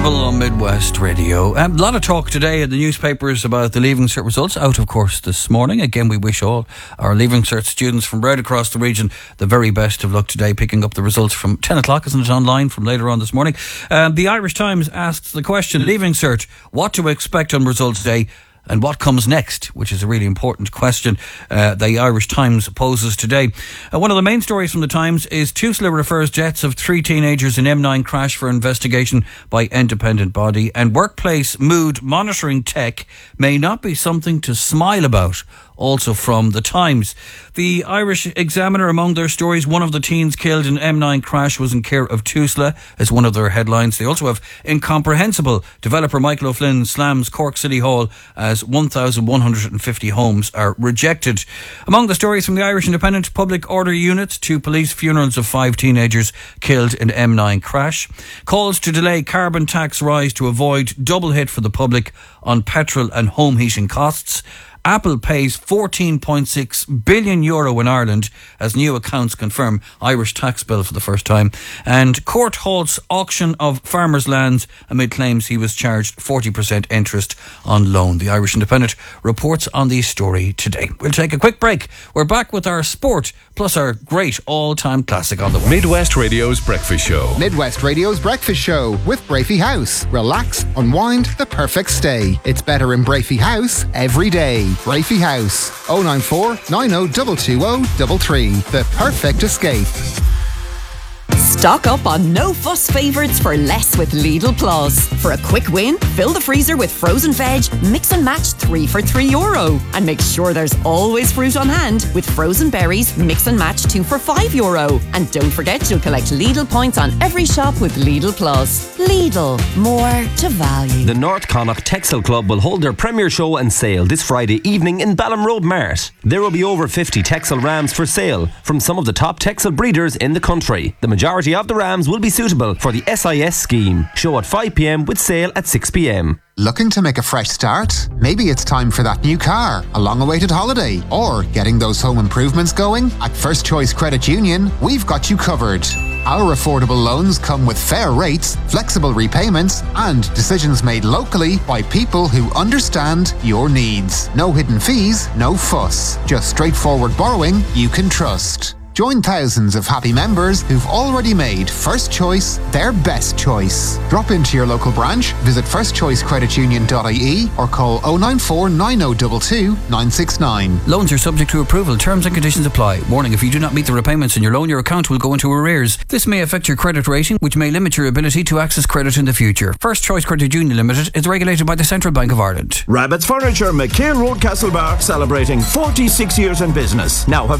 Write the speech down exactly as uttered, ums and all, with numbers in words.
Carnival on Midwest Radio. Um, a lot of talk today in the newspapers about the Leaving Cert results, out of course this morning. Again, we wish all our Leaving Cert students from right across the region the very best of luck today, picking up the results from ten o'clock, isn't it, online from later on this morning. Um, the Irish Times asks the question, Leaving Cert, what to expect on results day? And what comes next, which is a really important question uh, the Irish Times poses today. Uh, one of the main stories from the Times is Tusla refers deaths of three teenagers in M nine crash for investigation by independent body, and workplace mood monitoring tech may not be something to smile about. Also from the Times. The Irish Examiner, among their stories, one of the teens killed in M nine crash was in care of Tusla, as one of their headlines. They also have incomprehensible. Developer Michael O'Flynn slams Cork City Hall as one thousand one hundred fifty homes are rejected. Among the stories from the Irish Independent, public order unit to police funerals of five teenagers killed in M nine crash. Calls to delay carbon tax rise to avoid double hit for the public on petrol and home heating costs. Apple pays fourteen point six billion euro in Ireland as new accounts confirm Irish tax bill for the first time. And court halts auction of farmers' lands amid claims he was charged forty percent interest on loan. The Irish Independent reports on the story today. We'll take a quick break. We're back with our sport, plus our great all-time classic on the way. Midwest Radio's Breakfast Show. Midwest Radio's Breakfast Show with Brafey House. Relax, unwind, the perfect stay. It's better in Brafey House every day. Brafey House, oh nine four, nine oh two two oh three three. The perfect escape. Stock up on no fuss favourites for less with Lidl Plus. For a quick win, fill the freezer with frozen veg, mix and match three for three euro. And make sure there's always fruit on hand with frozen berries, mix and match two for five euro. And don't forget you'll collect Lidl points on every shop with Lidl Plus. Lidl, more to value. The North Connacht Texel Club will hold their premier show and sale this Friday evening in Balham Road Mart. There will be over fifty Texel rams for sale from some of the top Texel breeders in the country. The majority of the rams will be suitable for the S I S scheme. Show at five p m with sale at six p m. Looking to make a fresh start? Maybe it's time for that new car, a long-awaited holiday, or getting those home improvements going? At First Choice Credit Union, we've got you covered. Our affordable loans come with fair rates, flexible repayments, and decisions made locally by people who understand your needs. No hidden fees, no fuss. Just straightforward borrowing you can trust. Join thousands of happy members who've already made First Choice their best choice. Drop into your local branch, visit first choice credit union dot I E or call oh nine four, nine oh two two, nine six nine. Loans are subject to approval. Terms and conditions apply. Warning, if you do not meet the repayments in your loan, your account will go into arrears. This may affect your credit rating, which may limit your ability to access credit in the future. First Choice Credit Union Limited is regulated by the Central Bank of Ireland. Rabbit's Furniture, McCain Road, Castlebar, celebrating forty-six years in business. Now have